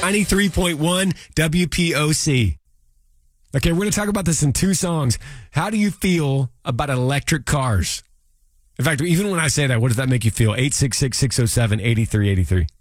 93.1 WPOC. Okay, we're going to talk about this in two songs. How do you feel about electric cars? In fact, even when I say that, what does that make you feel? 866-607-8383.